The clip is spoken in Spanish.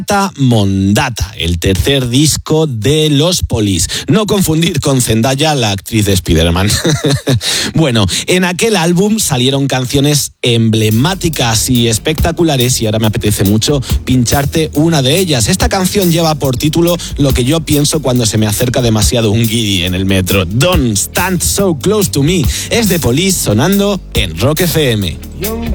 Mondata, el tercer disco de Los Police. No confundir con Zendaya, la actriz de Spider-Man. Bueno, en aquel álbum salieron canciones emblemáticas y espectaculares y ahora me apetece mucho pincharte una de ellas. Esta canción lleva por título lo que yo pienso cuando se me acerca demasiado un guiri en el metro. Don't Stand So Close to Me. Es de Police sonando en Rock FM.